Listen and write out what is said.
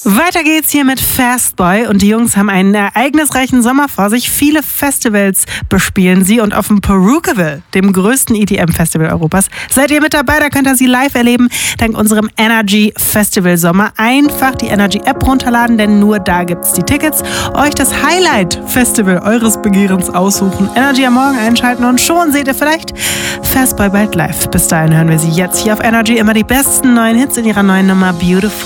Weiter geht's hier mit Fastboy und die Jungs haben einen ereignisreichen Sommer vor sich. Viele Festivals bespielen sie und auf dem Porookaville, dem größten EDM-Festival Europas, seid ihr mit dabei. Da könnt ihr sie live erleben, dank unserem Energy Festival Sommer. Einfach die Energy App runterladen, denn nur da gibt's die Tickets. Euch das Highlight-Festival eures Begehrens aussuchen, Energy am Morgen einschalten und schon seht ihr vielleicht Fastboy bald live. Bis dahin hören wir sie jetzt hier auf Energy. Immer die besten neuen Hits in ihrer neuen Nummer Beautiful.